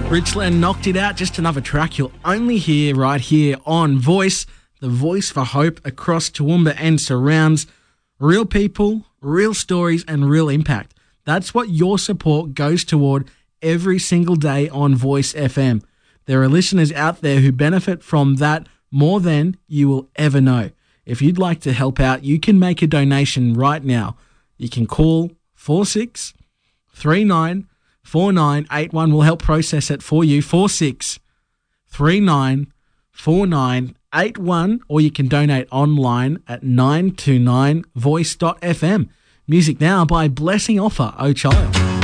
Richland knocked it out. Just another track you'll only hear right here on Voice, the voice for hope across Toowoomba and surrounds. Real people, real stories and real impact. That's what your support goes toward every single day on Voice FM. There are listeners out there who benefit from that more than you will ever know. If you'd like to help out, you can make a donation right now. You can call 46394981. We'll help process it for you. 46394981, or you can donate online at 929voice.fm. Music now by Blessing Offer, Oh Child.